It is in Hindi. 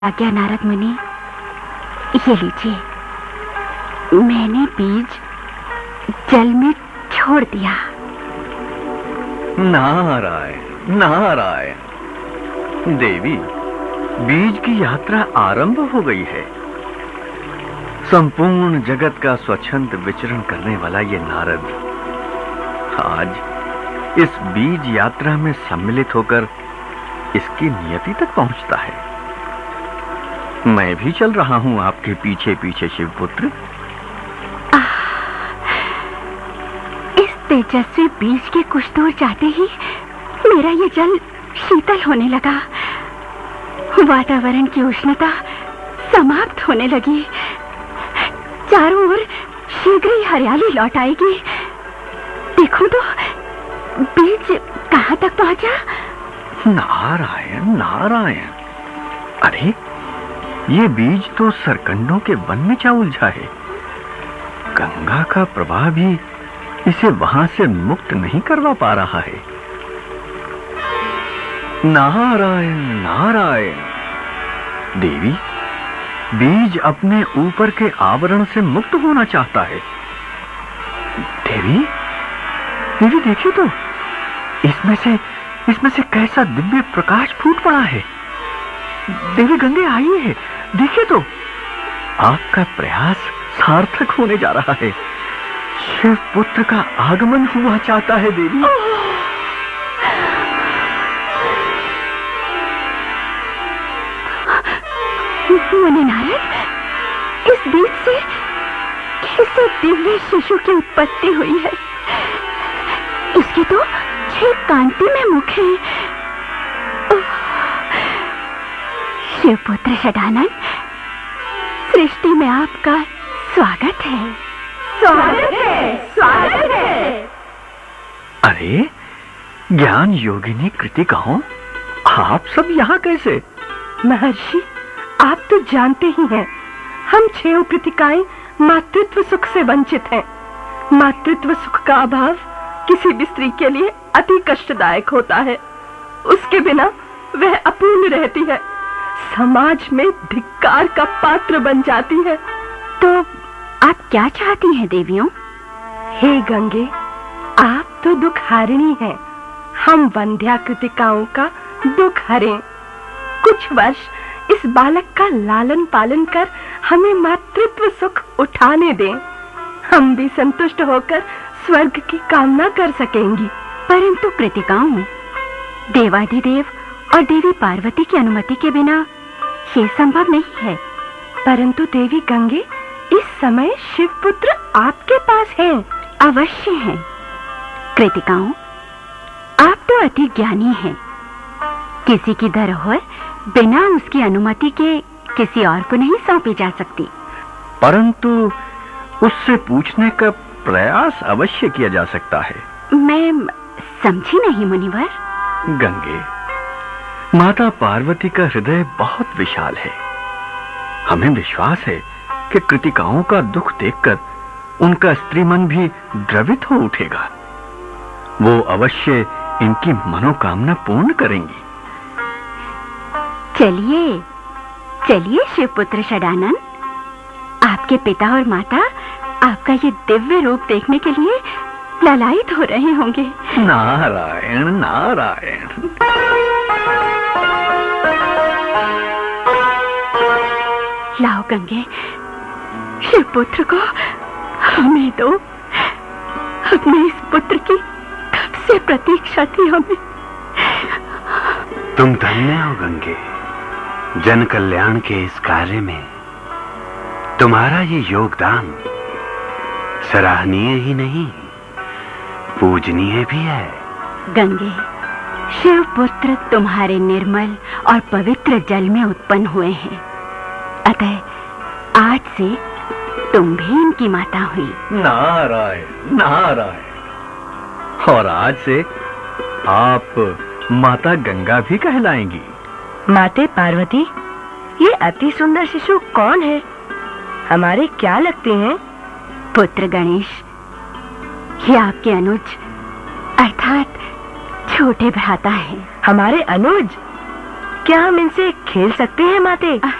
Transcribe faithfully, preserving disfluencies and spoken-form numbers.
आज्ञा नारद मुनि, ये लीजिए, मैंने बीज जल में छोड़ दिया। नारायण नारायण। देवी, बीज की यात्रा आरंभ हो गई है। संपूर्ण जगत का स्वच्छंद विचरण करने वाला ये नारद आज इस बीज यात्रा में सम्मिलित होकर इसकी नियति तक पहुंचता है। मैं भी चल रहा हूं आपके पीछे पीछे शिवपुत्र। इस तेजस्वी बीज के कुछ दूर जाते ही मेरा ये जल शीतल होने लगा। वातावरण की उष्णता समाप्त होने लगी। चारों ओर शीघ्र ही हरियाली लौट आएगी। देखो तो बीज कहां तक पहुंचा। नारायण नारायण। अरे, ये बीज तो सरकंडों के वन में जा उलझा है। गंगा का प्रवाह भी इसे वहां से मुक्त नहीं करवा पा रहा है। नारायण नारायण। देवी, बीज अपने ऊपर के आवरण से मुक्त होना चाहता है। देवी, देवी देखिए तो, इसमें से इसमें से कैसा दिव्य प्रकाश फूट पड़ा है। देवी गंगे आई है, देखिए तो, आपका प्रयास सार्थक होने जा रहा है। शिव पुत्र का आगमन हुआ चाहता है देवी। मुनि नारद, इस बीज से कैसे दिव्य शिशु की उत्पत्ति हुई है। इसके तो छह कांतिमय मुख हैं। शिवपुत्र षडानन, सृष्टि में आपका स्वागत है। स्वागत है, स्वागत है। अरे, ज्ञान योगिनी कृतिकाओं, आप सब यहाँ कैसे? महर्षि, आप तो जानते ही हैं, हम छह कृतिकाएं मातृत्व सुख से वंचित हैं। मातृत्व सुख का अभाव किसी भी स्त्री के लिए अति कष्टदायक होता है। उसके बिना वह अपूर्ण रहती है, समाज में धिक्कार का पात्र बन जाती है। तो आप क्या चाहती हैं देवियों? हे गंगे, आप तो दुख हारिणी हैं। हम वंध्या कृतिकाओं का दुख हरें। कुछ वर्ष इस बालक का लालन पालन कर हमें मातृत्व सुख उठाने दें। हम भी संतुष्ट होकर स्वर्ग की कामना कर सकेंगी। परंतु कृतिकाओं, देवाधिदेव और देवी पार्वती की अनुमति के बिना ये संभव नहीं है। परंतु देवी गंगे, इस समय शिवपुत्र आपके पास हैं। अवश्य हैं। कृतिकाओं, आप तो अति ज्ञानी हैं। किसी की धरोहर बिना उसकी अनुमति के किसी और को नहीं सौंपी जा सकती। परंतु उससे पूछने का प्रयास अवश्य किया जा सकता है। मैं समझी नहीं मुनिवर। गंगे, माता पार्वती का हृदय बहुत विशाल है। हमें विश्वास है कि कृतिकाओं का दुख देखकर उनका स्त्री मन भी द्रवित हो उठेगा। वो अवश्य इनकी मनोकामना पूर्ण करेंगी। चलिए चलिए शिवपुत्र षडानन, आपके पिता और माता आपका ये दिव्य रूप देखने के लिए ललायित हो रहे होंगे। नारायण नारायण। लाओ गंगे, शिवपुत्र को हमें दो। अपने इस पुत्र की कब से प्रतीक्षा थी हमें। तुम धन्य हो गंगे। जन कल्याण के इस कार्य में तुम्हारा ये योगदान सराहनीय ही नहीं, पूजनीय भी है। गंगे, शिवपुत्र तुम्हारे निर्मल और पवित्र जल में उत्पन्न हुए हैं। अतः आज से तुम भी इनकी माता हुई। नारायण नारायण। और आज से आप माता गंगा भी कहलाएंगी। माते पार्वती, ये अति सुंदर शिशु कौन है? हमारे क्या लगते हैं? पुत्र गणेश, ये आपके अनुज अर्थात छोटे भ्राता हैं। हमारे अनुज? क्या हम इनसे खेल सकते हैं माते?